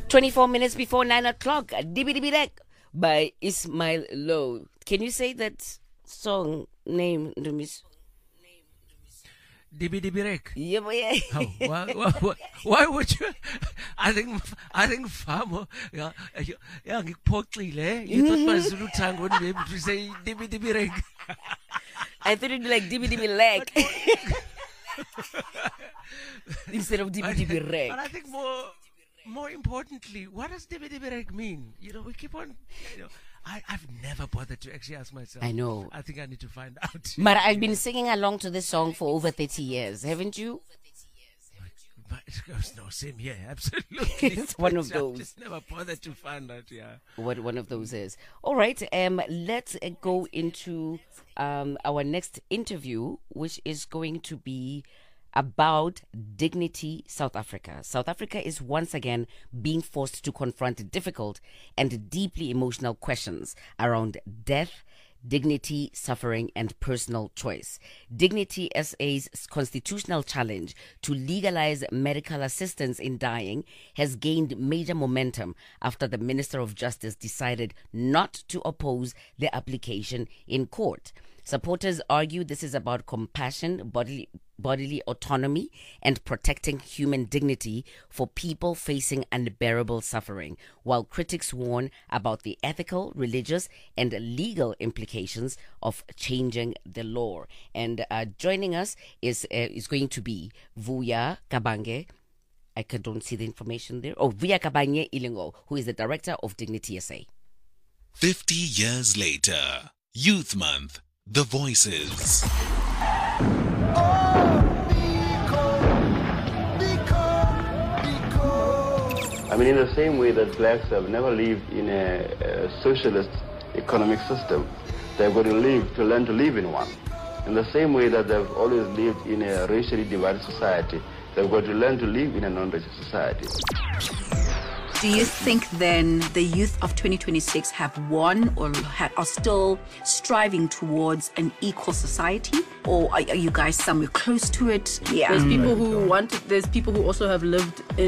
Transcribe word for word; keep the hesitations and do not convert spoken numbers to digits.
twenty-four minutes before nine o'clock. Dibi Dibi Rek by Ismail Lowe. Can you say that song name, Dumis? Dibi Dibi Rek. Yeah, but yeah. Oh, why, why, why, why would you? I think, I think far more. Yeah, yeah, ngikuphoxile. You thought my Zulu tongue wouldn't be able to say Dibi Dibi Rek. I thought it'd be like Dibi Dibi Leg. Instead of Dibi Dibi Rek. But I think more, more importantly, what does Dibi Dibi Rek mean? You know, we keep on, you know, I, I've never bothered to actually ask myself. I know. I think I need to find out. But I've been singing along to this song for over thirty years, haven't you? But it goes, no, same here, absolutely. It's one of those. I just never bothered to find out, yeah. What one of those is. All right, um, let's uh, go into um, our next interview, which is going to be about Dignity South Africa. South Africa is once again being forced to confront difficult and deeply emotional questions around death, dignity, suffering, and personal choice. Dignity S A's constitutional challenge to legalize medical assistance in dying has gained major momentum after the Minister of Justice decided not to oppose the application in court. Supporters argue this is about compassion, bodily, bodily autonomy, and protecting human dignity for people facing unbearable suffering, while critics warn about the ethical, religious, and legal implications of changing the law. And uh, joining us is uh, is going to be Vuya Kabange. I don't see the information there. Oh, Vuya Kabanye Ilingo, who is the director of Dignity S A. Fifty years later, Youth Month. The Voices. I mean, in the same way that blacks have never lived in a, a socialist economic system, they've got to live to learn to live in one. In the same way that they've always lived in a racially divided society, they've got to learn to live in a non-racial society. Do you think then the youth of twenty twenty-six have won or ha- are still striving towards an equal society? Or are, are you guys somewhere close to it? Yeah. There's people who want it. There's people who also have lived in